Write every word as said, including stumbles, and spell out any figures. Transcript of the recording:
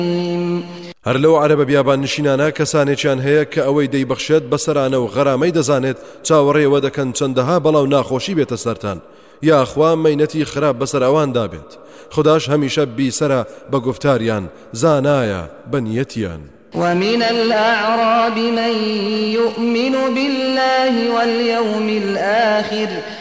هەر لەو عەرەبە بیابان نشینانە کەسانێکیان هەیە کە ئەوەی دەیبەخشێت بەسەرانە و غەرامەی دەزانێت چاوەڕێوە دەکەن چەندەها بەڵاو ناخۆشی بێتە سەرتان یاخوا مەینەتی خراپ بەسەر ئەوان دابێت خوداش هەمیشە بیسەرە بە گفتاریان زانایە بە نیەتیان. ومن الأعراب من يؤمن بالله واليوم الآخر